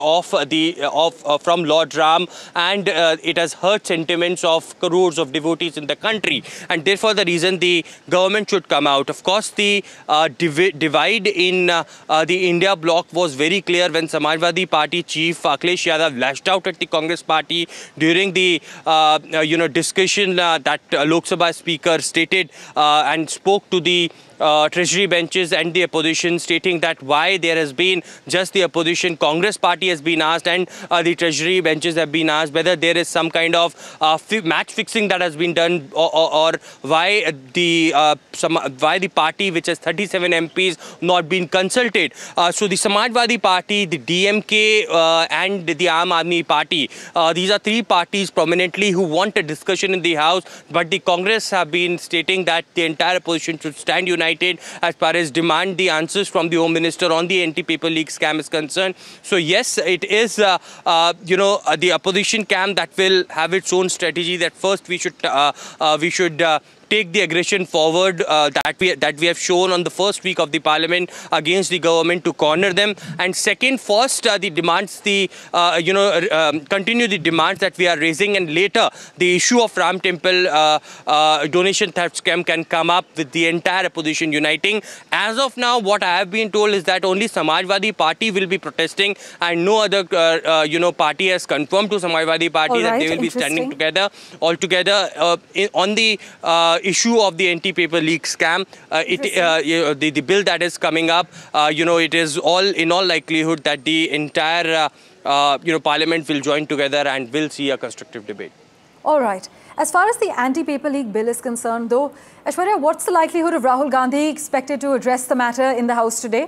from Lord Ram, and it has hurt sentiments of crores of devotees in the country, and therefore the reason the government should come out. Of course, the divide in the India bloc was very clear when Samajwadi Party chief Akhilesh Yadav lashed out at the Congress party during the discussion that Lok Sabha speaker stated and spoke to the treasury benches and the opposition, stating that why there has been just the opposition Congress party has been asked and the treasury benches have been asked whether there is some kind of match fixing that has been done, or why the party which has 37 MPs not been consulted. So the Samajwadi Party, the DMK and the Aam Aadmi Party, these are three parties prominently who want a discussion in the House, but the Congress have been stating that the entire opposition should stand united as far as demand the answers from the Home Minister on the anti-paper leak scam is concerned. So yes, it is the opposition camp that will have its own strategy, that first we should take the aggression forward that we have shown on the first week of the parliament against the government to corner them, and second, first the demands, continue the demands that we are raising, and later the issue of Ram Temple donation theft scam can come up with the entire opposition uniting. As of now, what I have been told is that only Samajwadi Party will be protesting, and no other party has confirmed to Samajwadi Party that they will be standing together altogether on the issue of the anti-paper leak scam. The bill that is coming up, it is in all likelihood that the entire parliament will join together and will see a constructive debate. All right. As far as the anti-paper leak bill is concerned, though, Aishwarya, what's the likelihood of Rahul Gandhi expected to address the matter in the House today?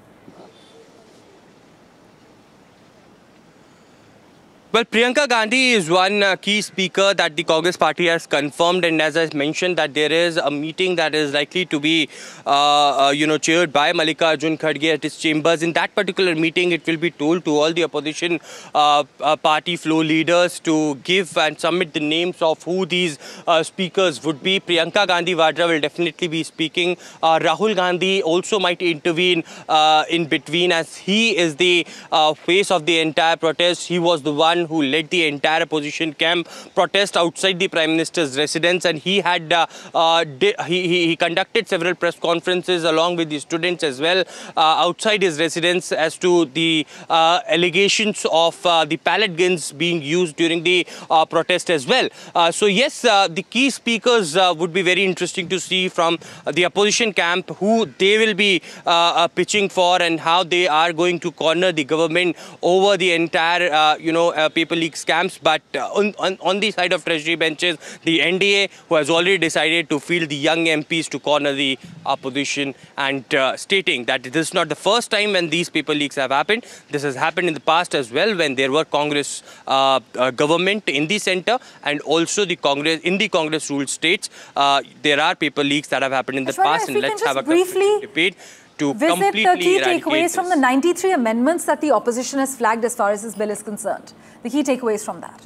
Well, Priyanka Gandhi is one key speaker that the Congress party has confirmed, and as I mentioned, that there is a meeting that is likely to be, chaired by Mallikarjun Kharge at his chambers. In that particular meeting, it will be told to all the opposition party floor leaders to give and submit the names of who these speakers would be. Priyanka Gandhi Vadra will definitely be speaking. Rahul Gandhi also might intervene in between, as he is the face of the entire protest. He was the one who led the entire opposition camp protest outside the Prime Minister's residence, and he had he conducted several press conferences along with the students as well outside his residence as to the allegations of the pellet guns being used during the protest as well. So yes, the key speakers would be very interesting to see from the opposition camp, who they will be pitching for and how they are going to corner the government over the entire paper leak scams. But on the side of treasury benches, the NDA, who has already decided to field the young MPs to corner the opposition, and stating that this is not the first time when these paper leaks have happened. This has happened in the past as well, when there were Congress government in the center, and also the Congress ruled states. There are paper leaks that have happened in the past, and let's have a briefly debate to visit the key takeaways from the 93 amendments that the opposition has flagged as far as this bill is concerned. The key takeaways from that.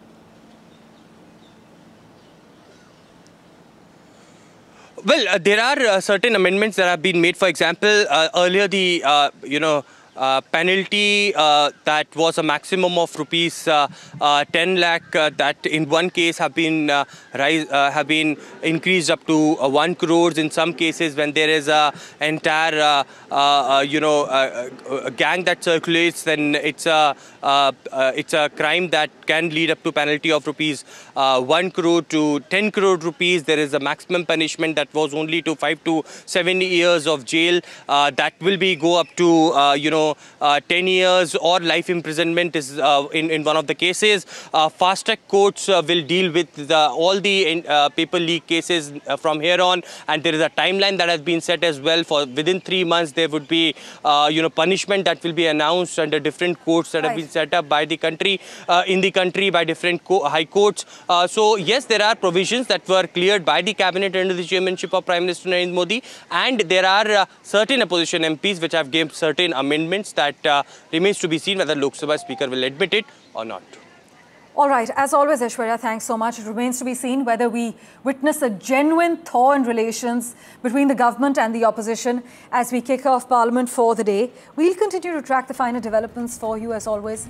Well, there are certain amendments that have been made. For example, earlier the penalty that was a maximum of rupees 10 lakh that in one case have been increased up to 1 crore. In some cases, when there is a entire gang that circulates, then it's a crime that can lead up to penalty of rupees 1 crore to 10 crore rupees. There is a maximum punishment that was only to 5 to 7 years of jail. That will be go up to 10 years or life imprisonment is in one of the cases. Fast track courts will deal with all the paper leak cases from here on, and there is a timeline that has been set as well. For within 3 months there would be punishment that will be announced under different courts that have been set up by the country by different high courts. So yes, there are provisions that were cleared by the cabinet under the chairmanship of Prime Minister Narendra Modi, and there are certain opposition MPs which have given certain amendments that remains to be seen whether Lok Sabha Speaker will admit it or not. All right, as always, Aishwarya, thanks so much. It remains to be seen whether we witness a genuine thaw in relations between the government and the opposition as we kick off Parliament for the day. We'll continue to track the finer developments for you as always.